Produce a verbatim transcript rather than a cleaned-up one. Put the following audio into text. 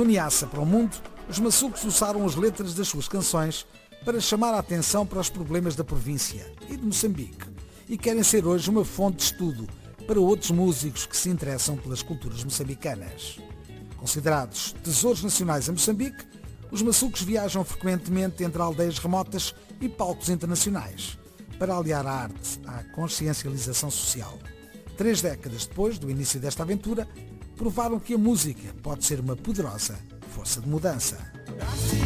Do Niassa para o mundo, os maçucos usaram as letras das suas canções para chamar a atenção para os problemas da província e de Moçambique e querem ser hoje uma fonte de estudo para outros músicos que se interessam pelas culturas moçambicanas. Considerados tesouros nacionais em Moçambique, os maçucos viajam frequentemente entre aldeias remotas e palcos internacionais para aliar a arte à consciencialização social. Três décadas depois do início desta aventura, provaram que a música pode ser uma poderosa força de mudança.